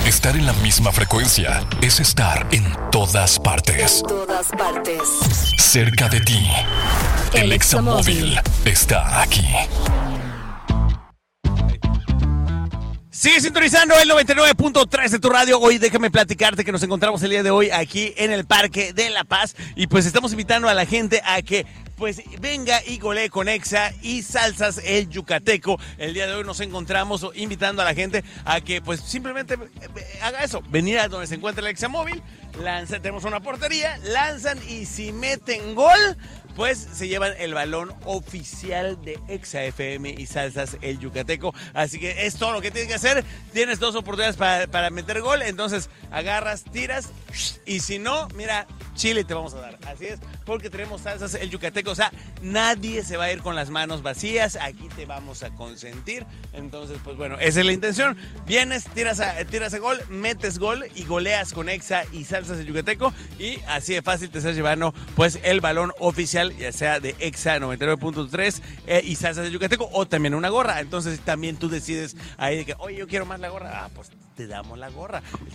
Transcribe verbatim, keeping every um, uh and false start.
Estar en la misma frecuencia es estar en todas partes. En todas partes. Cerca de ti. El, el Examóvil está aquí. Sigue sintonizando el noventa y nueve punto tres de tu radio. Hoy déjame platicarte que nos encontramos el día de hoy aquí en el Parque de La Paz. Y pues estamos invitando a la gente a que pues venga y golee con Exa y Salsas el Yucateco. El día de hoy nos encontramos invitando a la gente a que pues simplemente haga eso. Venir a donde se encuentra el Examóvil, lanza, tenemos una portería, lanzan y si meten gol, pues se llevan el balón oficial de Exa F M y Salsas el Yucateco. Así que es todo lo que tienes que hacer. Tienes dos oportunidades para, para meter gol. Entonces agarras, tiras y si no, mira, chile te vamos a dar. Así es, porque tenemos Salsas el Yucateco. O sea, nadie se va a ir con las manos vacías. Aquí te vamos a consentir. Entonces, pues bueno, esa es la intención. Vienes, tiras a, tiras a gol, metes gol y goleas con Exa y Salsas el Yucateco. Y así de fácil te estás llevando pues el balón oficial, ya sea de Exa noventa y nueve punto tres eh, y Salsas de Yucateco, o también una gorra. Entonces también tú decides ahí de que, oye, yo quiero más la gorra. Ah, pues te damos la gorra.